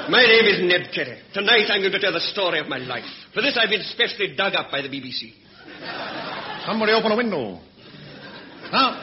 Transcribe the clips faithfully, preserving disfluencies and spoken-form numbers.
My name is Ned Kelly. Tonight I'm going to tell the story of my life. For this I've been specially dug up by the B B C. Somebody open a window. Now,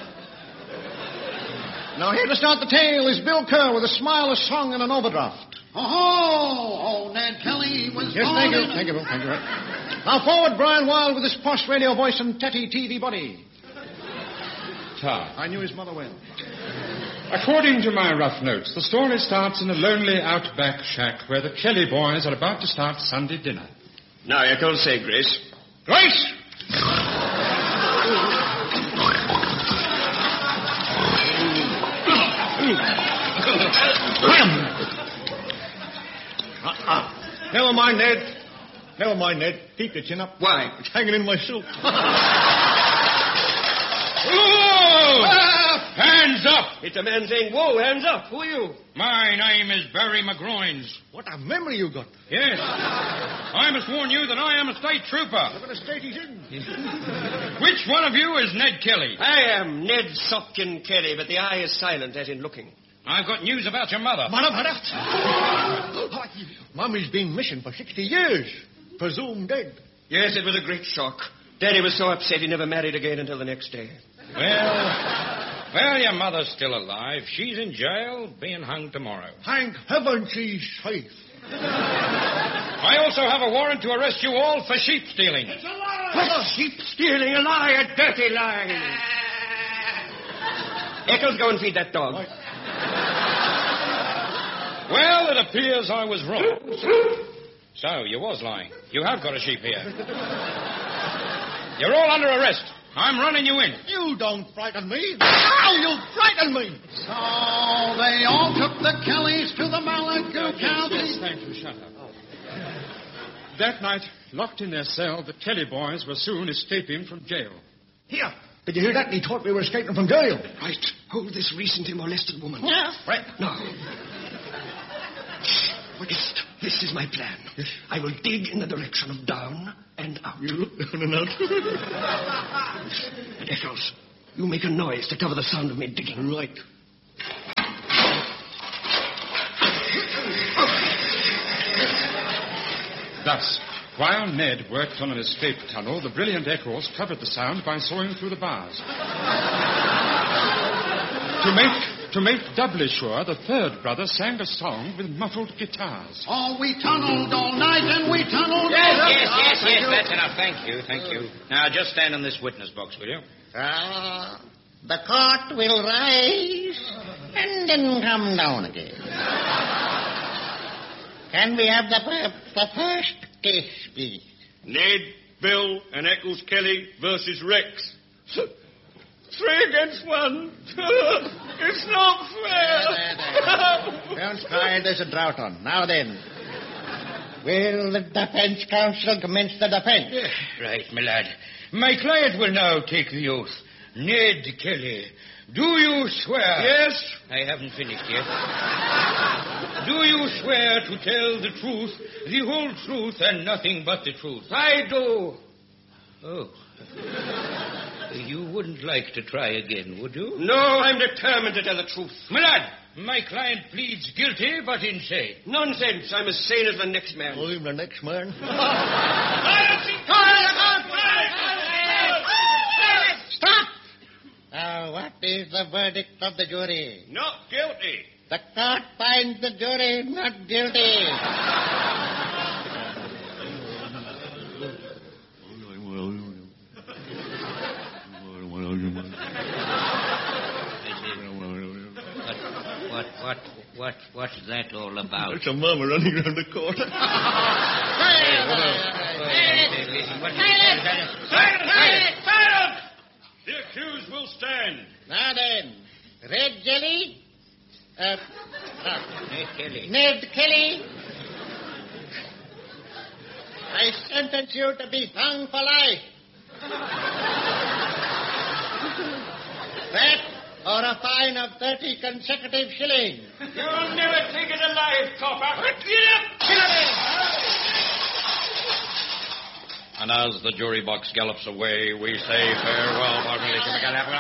now here to start the tale is Bill Kerr with a smile, a song, and an overdraft. Oh, oh, Ned Kelly was Yes, born thank you, in a- thank you, Bill, thank you. Now forward, Brian Wilde with his posh radio voice and tatty T V body. Ta. I knew his mother well. According to my rough notes, the story starts in a lonely outback shack where the Kelly boys are about to start Sunday dinner. Now, Eccles, say grace. Grace! uh-uh. Never mind, Ned. Never mind, Ned. Keep your chin up. Why? It's hanging in my suit. Whoa! Hands up! It's a man saying, whoa, hands up. Who are you? My name is Barry McGroins. What a memory you got. Yes. I must warn you that I am a state trooper. Look at the state he's in. Which one of you is Ned Kelly? I am Ned Sopkin Kelly, but the eye is silent, as in looking. I've got news about your mother. Mother, mother. Mummy's been missing for sixty years. Presumed dead. Yes, it was a great shock. Daddy was so upset he never married again until the next day. Well, well, your mother's still alive. She's in jail, being hung tomorrow. Thank heaven she's safe. I also have a warrant to arrest you all for sheep stealing. It's a lie! What? Sheep stealing, a lie, a dirty lie. Eccles, go and feed that dog. Right. Well, it appears I was wrong. So, you was lying. You have got a sheep here. You're all under arrest. I'm running you in. You don't frighten me. Ow, you frighten me. So they all took the Kellys to the Malibu County. Yes, thank you. Shut up. That night, locked in their cell, the Kelly boys were soon escaping from jail. Here. Did you hear that? He thought we were escaping from jail. Right. Hold this recently molested woman. Yeah. Right. No. Yes, this is my plan. Yes. I will dig in the direction of down and out. You look down and out. And Eccles, you make a noise to cover the sound of me digging. Right. Thus, while Ned worked on an escape tunnel, the brilliant Eccles covered the sound by sawing through the bars. to make to make doubly sure, the third brother sang a song with muffled guitars. Oh, we tunneled all night and we tunneled Yes, all yes, day. yes, yes, that's enough. Thank you, thank you. Now, just stand in this witness box, will you? Ah, the court will rise and then come down again. Can we have the, the first case, please? Ned, Bill, and Eccles Kelly versus Rex. Three against one. It's not fair. There, there, there. Don't cry, there's a drought on. Now then, will the defense counsel commence the defense? Right, my lad. My client will now take the oath. Ned Kelly, do you swear? Yes. I haven't finished yet. Do you swear to tell the truth, the whole truth, and nothing but the truth? I do. Oh. You wouldn't like to try again, would you? No, I'm determined to tell the truth. My lad, my client pleads guilty, but insane. Nonsense. I'm as sane as the next man. I'm the next man. Stop! Now, what is the verdict of the jury? Not guilty. The court finds the jury not guilty. What, what, what, what's that all about? There's a murmur running around the court. Listen, what- Silence! Silence! The accused will stand. Now then, Red Jelly, uh, uh, Ned Kelly. Ned Kelly, I sentence you to be hung for life. That or a fine of thirty consecutive shillings. You'll never take it alive, copper. Get up! And as the jury box gallops away, we say farewell.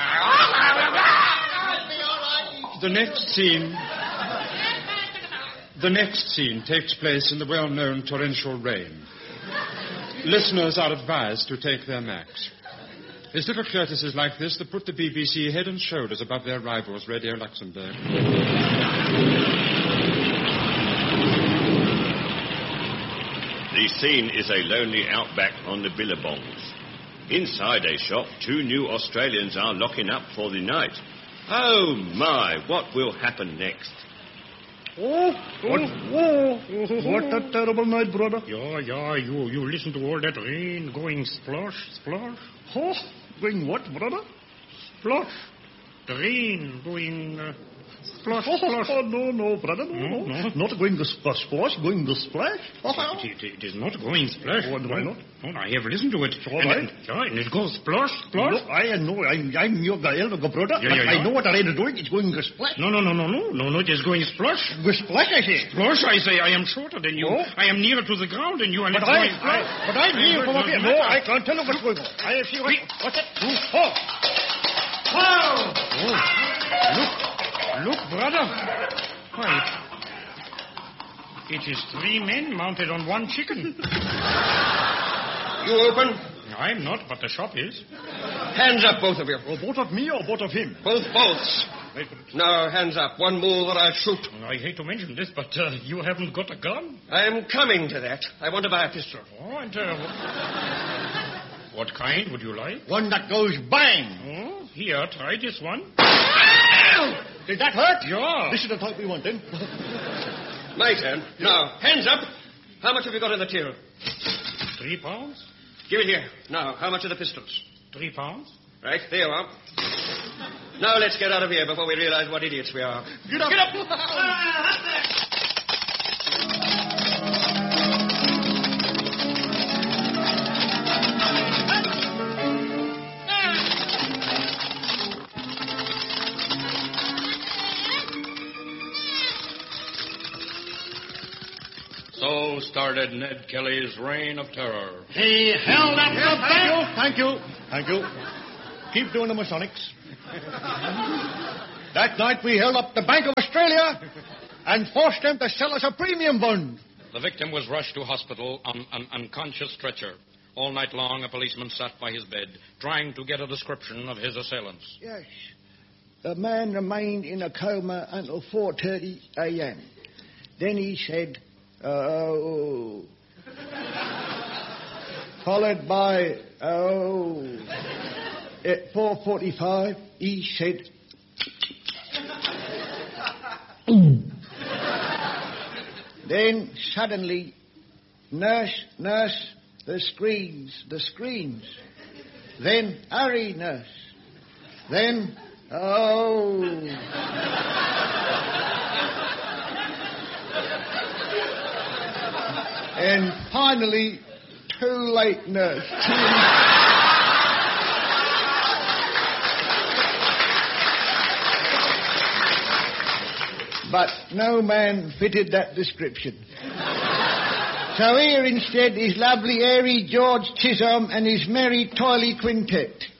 The next scene. The next scene takes place in the well-known torrential rain. Listeners are advised to take their Macs. It's little courtesies like this that put the B B C head and shoulders above their rivals, Radio Luxembourg. The scene is a lonely outback on the Billabongs. Inside a shop, two new Australians are locking up for the night. Oh, my, what will happen next? Oh, what, oh, what a terrible night, brother. Yeah, yeah, you, you listen to all that rain going splosh, splosh. Oh, going what, brother? Splosh. The rain going uh, splosh, Oh, splosh. oh, no, no, brother, no, No, no. no. Not going to splash, splash, going to splash. Oh, It, it, it is not going splash. Oh, why not? No, I have listened to it. All and, right. and, yeah, and it goes splosh, splosh. No, I know, I'm, I'm your guy, elder brother. Yeah, but yeah, I yeah. know what the rain is doing. It's going to splash. No, no, no, no, no. No, no, it is going splosh. Go splash, I say. Splosh, I say. I am shorter than you. Oh. I am nearer to the ground than you, and But it's I, going I, splosh. but I'm here from up here. No, I can't tell you what's going on. I see what, what's it? Oh, Look, look, brother. Why, it is three men mounted on one chicken. You open? I'm not, but the shop is. Hands up, both of you. oh, both of me or both of him? Both bolts. Wait a minute. Now, hands up. One move or I shoot. I hate to mention this, but uh, you haven't got a gun. I'm coming to that. I want to buy a pistol. Oh, and uh, what kind would you like? One that goes bang. Oh, here, try this one. Did that hurt? Yeah. This is the type we want, then. My turn. Now, hands up. How much have you got in the till? Three pounds? Give it here. Now, how much are the pistols? Three pounds? Right, there you are. Now let's get out of here before we realize what idiots we are. Get up. Get up! So started Ned Kelly's reign of terror. He held up the bank. Thank you. Thank you. Keep doing the Masonics. That night we held up the Bank of Australia and forced them to sell us a premium bond. The victim was rushed to hospital on an unconscious stretcher. All night long, a policeman sat by his bed, trying to get a description of his assailants. Yes. The man remained in a coma until four thirty a.m. Then he said, oh. Followed by, oh. At four forty-five, he said, then suddenly, nurse, nurse, the screens, the screens. Then, hurry, nurse. Then, oh. And finally, too late, nurse. Too late. But no man fitted that description. So here instead is lovely airy George Chisholm and his merry toily quintet.